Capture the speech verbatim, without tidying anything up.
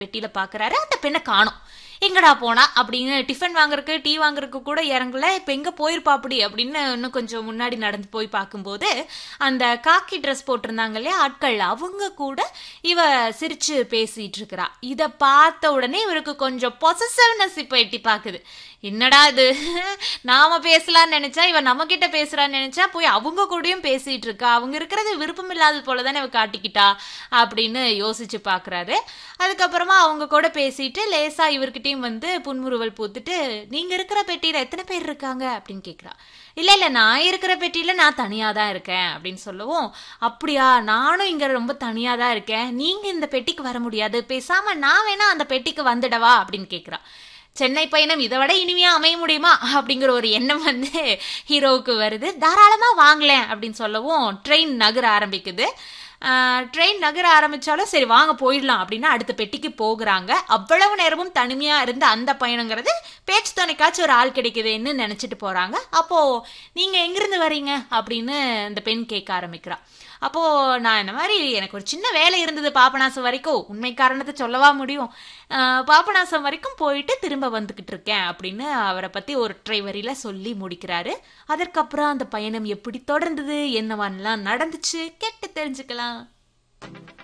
பெட்டியில பாக்குறாரு. அந்த பெண்ணை காணோம். எங்கடா போனா அப்படின்னு டிஃபன் வாங்குறதுக்கு டீ வாங்குறதுக்கு கூட இறங்கல. இப்ப எங்க போயிருப்பா அப்படி அப்படின்னு இன்னும் கொஞ்சம் முன்னாடி நடந்து போய் பார்க்கும்போது அந்த காக்கி ட்ரெஸ் போட்டிருந்தாங்க இல்லையா ஆட்கள், அவங்க கூட இவ சிரிச்சு பேசிட்டு இருக்கிறா. இத பார்த்த உடனே இவருக்கு கொஞ்சம் பொசசிவ்னஸ் இப்ப எட்டி பாக்குது. என்னடா இது, நாம பேசலாம்னு நினைச்சா இவ நம்ம கிட்ட பேசுறான்னு நினைச்சா போய் அவங்க கூடயும் பேசிட்டு இருக்கா. அவங்க இருக்கிறது விருப்பம் இல்லாத போலதானே இவ காட்டிக்கிட்டா அப்படின்னு யோசிச்சு பாக்குறாரு. அதுக்கப்புறமா அவங்க கூட பேசிட்டு லேசா இவர்கிட்டயும் வந்து புன்முறுவல் பூத்துட்டு, நீங்க இருக்கிற பெட்டியில எத்தனை பேர் இருக்காங்க அப்படின்னு கேக்குறா. இல்ல இல்ல நான் இருக்கிற பெட்டியில நான் தனியா தான் இருக்கேன் அப்படின்னு சொல்லவும், அப்படியா, நானும் இங்க ரொம்ப தனியா தான் இருக்கேன், நீங்க இந்த பெட்டிக்கு வர முடியாது, பேசாம நான் வேணா அந்த பெட்டிக்கு வந்துடவா அப்படின்னு கேக்குறா. சென்னை பயணம் இதை விட இனிமையா அமைய முடியுமா அப்படிங்கிற ஒரு எண்ணம் வந்து ஹீரோவுக்கு வருது. தாராளமா வாங்கலேன் அப்படின்னு சொல்லவும் ட்ரெயின் நகர ஆரம்பிக்குது. ட்ரெயின் நகர ஆரம்பிச்சாலும் சரி வாங்க போயிடலாம் அப்படின்னா அடுத்த பெட்டிக்கு போகிறாங்க. அவ்வளவு நேரமும் தனிமையா இருந்த அந்த பயணங்கிறது பேச்சு துணைக்காச்சும் ஒரு ஆள் கிடைக்குதுன்னு நினைச்சிட்டு போறாங்க. அப்போ நீங்க எங்கிருந்து வரீங்க அப்படின்னு அந்த பெண் கேட்க ஆரம்பிக்கிறா. அப்போ நான் இந்த மாதிரி எனக்கு ஒரு சின்ன வேலை இருந்தது பாபநாசம் வரைக்கும், உண்மை காரணத்தை சொல்லவா முடியும், பாபநாசம் வரைக்கும் போயிட்டு திரும்ப வந்துகிட்டு இருக்கேன் அப்படின்னு அவரை பத்தி ஒரு டிரைவரில சொல்லி முடிக்கிறாரு. அதற்கப்புறம் அந்த பயணம் எப்படி தொடர்ந்தது, என்னவான்லாம் நடந்துச்சு கேட்டு தெரிஞ்சுக்கலாம்.